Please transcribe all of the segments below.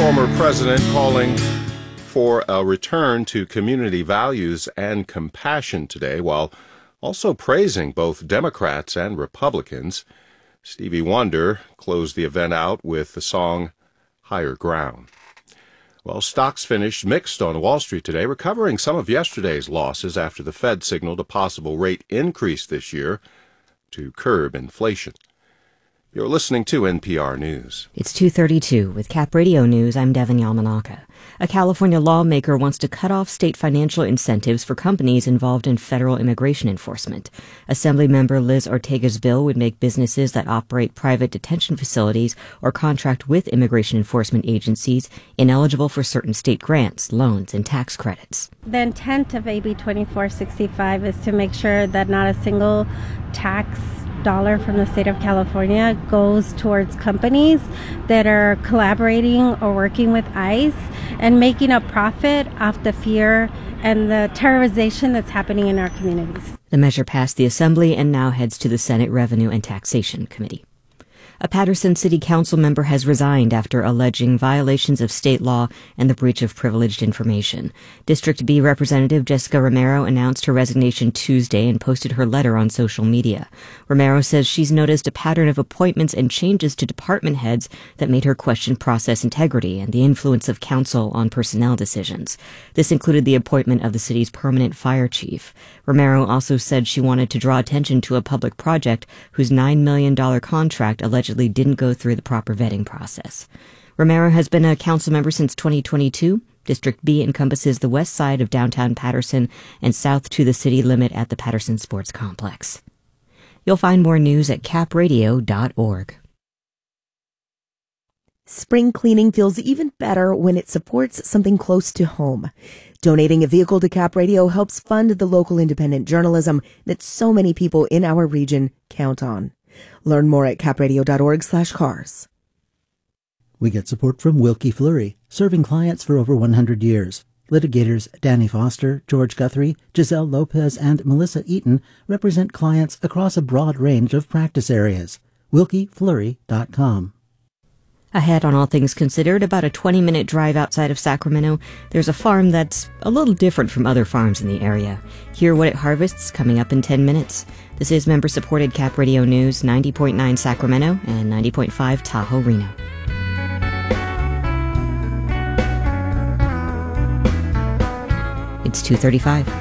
former president calling for a return to community values and compassion today, while also praising both Democrats and Republicans. Stevie Wonder closed the event out with the song Higher Ground. Well, stocks finished mixed on Wall Street today, recovering some of yesterday's losses after the Fed signaled a possible rate increase this year to curb inflation. You're listening to NPR News. It's 2:32 with Cap Radio News. I'm Devin Yamanaka. A California lawmaker wants to cut off state financial incentives for companies involved in federal immigration enforcement. Assemblymember Liz Ortega's bill would make businesses that operate private detention facilities or contract with immigration enforcement agencies ineligible for certain state grants, loans, and tax credits. The intent of AB 2465 is to make sure that not a single tax dollar from the state of California goes towards companies that are collaborating or working with ICE and making a profit off the fear and the terrorization that's happening in our communities. The measure passed the Assembly and now heads to the Senate Revenue and Taxation Committee. A Patterson City Council member has resigned after alleging violations of state law and the breach of privileged information. District B Representative Jessica Romero announced her resignation Tuesday and posted her letter on social media. Romero says she's noticed a pattern of appointments and changes to department heads that made her question process integrity and the influence of council on personnel decisions. This included the appointment of the city's permanent fire chief. Romero also said she wanted to draw attention to a public project whose $9 million contract allegedly didn't go through the proper vetting process. Romero has been a council member since 2022. District B encompasses the west side of downtown Patterson and south to the city limit at the Patterson Sports Complex. You'll find more news at capradio.org. Spring cleaning feels even better when it supports something close to home. Donating a vehicle to Cap Radio helps fund the local independent journalism that so many people in our region count on. Learn more at capradio.org/cars. We get support from Wilkie Fleury, serving clients for over 100 years. Litigators Danny Foster, George Guthrie, Giselle Lopez, and Melissa Eaton represent clients across a broad range of practice areas. WilkieFleury.com. Ahead on All Things Considered, about a 20-minute drive outside of Sacramento, there's a farm that's a little different from other farms in the area. Hear what it harvests coming up in 10 minutes. This is member-supported Cap Radio News, 90.9 Sacramento and 90.5 Tahoe, Reno. It's 2:35.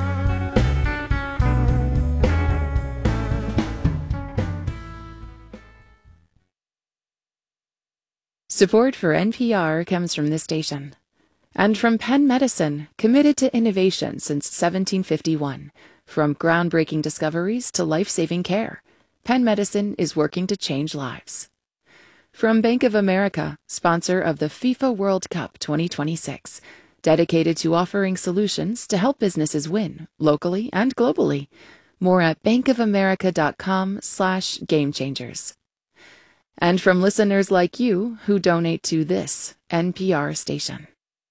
Support for NPR comes from this station and from Penn Medicine, committed to innovation since 1751. From groundbreaking discoveries to life-saving care, Penn Medicine is working to change lives. From Bank of America, sponsor of the FIFA World Cup 2026, dedicated to offering solutions to help businesses win locally and globally. More at bankofamerica.com/gamechangers. And from listeners like you who donate to this NPR station.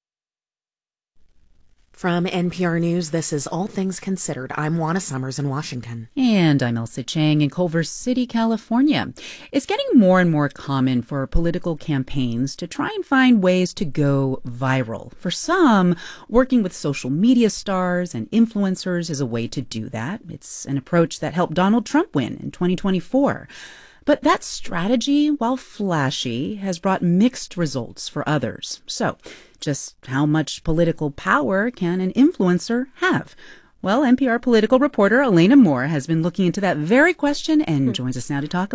From NPR News, this is All Things Considered. I'm Juana Summers in Washington. And I'm Elsa Chang in Culver City, California. It's getting more and more common for political campaigns to try and find ways to go viral. For some, working with social media stars and influencers is a way to do that. It's an approach that helped Donald Trump win in 2024. But that strategy, while flashy, has brought mixed results for others. So, just how much political power can an influencer have? Well, NPR political reporter Elena Moore has been looking into that very question and joins us now to talk